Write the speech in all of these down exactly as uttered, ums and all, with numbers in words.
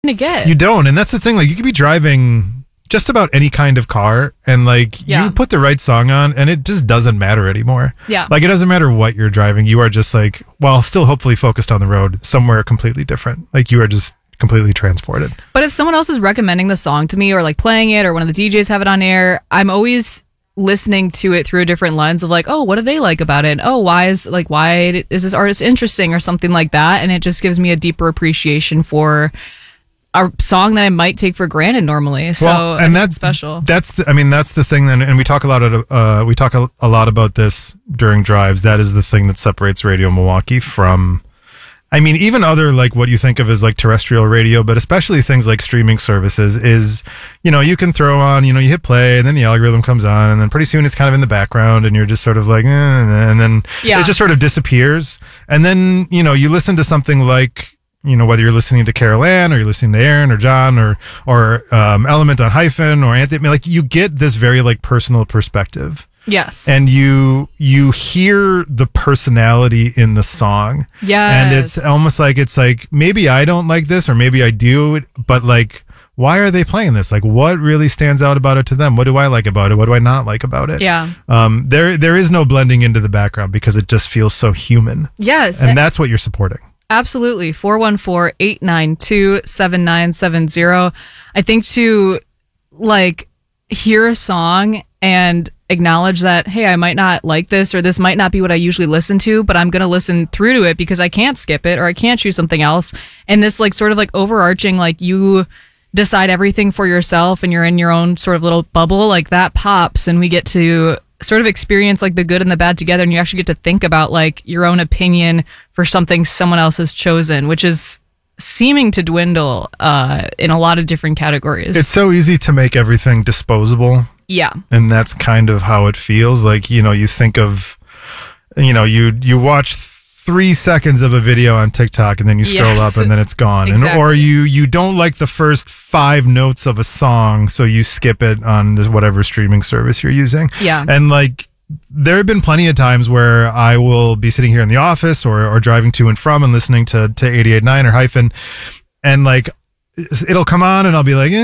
to get. You don't. And that's the thing. Like, you could be driving just about any kind of car and like yeah. you put the right song on and it just doesn't matter anymore. Yeah. Like, it doesn't matter what you're driving. You are just like, well, still hopefully focused on the road somewhere completely different. Like, you are just completely transported. But if someone else is recommending the song to me or like playing it or one of the D Js have it on air, I'm always listening to it through a different lens of like, oh, what do they like about it? Oh, why is like why is this artist interesting or something like that? And it just gives me a deeper appreciation for a song that I might take for granted normally. So well, and that's special. That's the, I mean, that's the thing. Then, and we talk a lot of uh, we talk a, a lot about this during drives. That is the thing that separates Radio Milwaukee from, I mean, even other like what you think of as like terrestrial radio, but especially things like streaming services is, you know, you can throw on, you know, you hit play and then the algorithm comes on and then pretty soon it's kind of in the background and you're just sort of like, eh, and then yeah. it just sort of disappears. And then, you know, you listen to something like, you know, whether you're listening to Carol Ann or you're listening to Aaron or John or, or um, Element on Hyphen or Anthony, I mean, like you get this very like personal perspective. Yes. And you you hear the personality in the song. Yes. And it's almost like it's like maybe I don't like this or maybe I do, but like why are they playing this? Like what really stands out about it to them? What do I like about it? What do I not like about it? Yeah. Um there there is no blending into the background because it just feels so human. Yes. And that's what you're supporting. Absolutely. four one four, eight nine two, seven nine seven zero. I think to like hear a song and acknowledge that, hey, I might not like this or this might not be what I usually listen to, but I'm going to listen through to it because I can't skip it or I can't choose something else. And this like sort of like overarching, like you decide everything for yourself and you're in your own sort of little bubble, like that pops and we get to sort of experience like the good and the bad together, and you actually get to think about like your own opinion for something someone else has chosen, which is seeming to dwindle uh, in a lot of different categories. It's so easy to make everything disposable. Yeah. And that's kind of how it feels. Like, you know, you think of, you know, you you watch three seconds of a video on TikTok and then you scroll yes. up and then it's gone. Exactly. And or you you don't like the first five notes of a song, so you skip it on this whatever streaming service you're using. Yeah. And like there have been plenty of times where I will be sitting here in the office or or driving to and from and listening to to eighty-eight point nine or Hyphen, and like it'll come on and I'll be like, eh,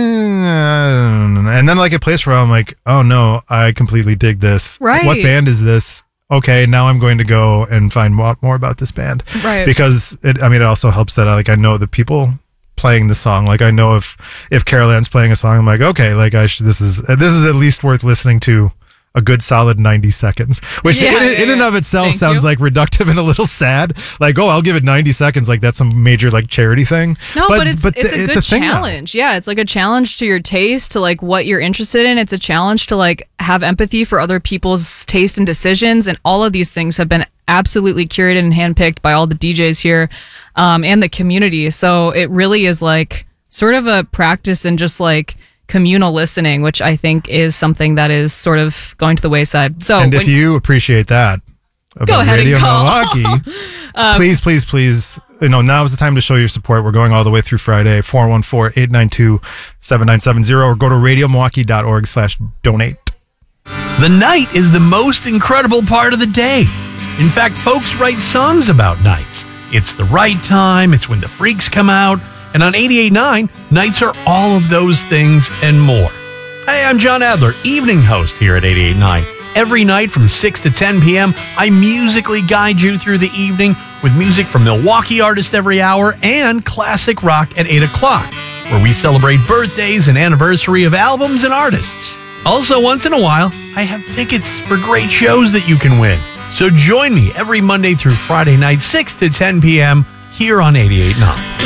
and then like it plays for a while, I'm like, oh no, I completely dig this. Right. What band is this? Okay, now I'm going to go and find more, more about this band. Right. Because it, I mean, it also helps that I like I know the people playing the song. Like I know if if Carol Ann's playing a song, I'm like, okay, like I should, this is this is at least worth listening to a good solid ninety seconds, which yeah, in, yeah, in and yeah. of itself Thank sounds you. like reductive and a little sad. Like, oh, I'll give it ninety seconds. Like that's some major like charity thing. No, but, but it's but it's a it's good a thing challenge. now. Yeah, it's like a challenge to your taste, to like what you're interested in. It's a challenge to like have empathy for other people's taste and decisions. And all of these things have been absolutely curated and handpicked by all the D Js here um, and the community. So it really is like sort of a practice in just like communal listening, which I think is something that is sort of going to the wayside. So, and when, if you appreciate that about go ahead Radio and call. Milwaukee, um, please, please, please, you know, now is the time to show your support. We're going all the way through Friday. four one four, eight nine two, seven nine seven zero or go to radio milwaukee dot org slash donate. The night is the most incredible part of the day. In fact, folks write songs about nights. It's the right time. It's when the freaks come out. And on eighty-eight point nine, nights are all of those things and more. Hey, I'm John Adler, evening host here at eighty-eight point nine. Every night from six to ten p.m., I musically guide you through the evening with music from Milwaukee artists every hour and classic rock at eight o'clock, where we celebrate birthdays and anniversary of albums and artists. Also, once in a while, I have tickets for great shows that you can win. So join me every Monday through Friday night, six to ten p.m. here on eighty-eight point nine.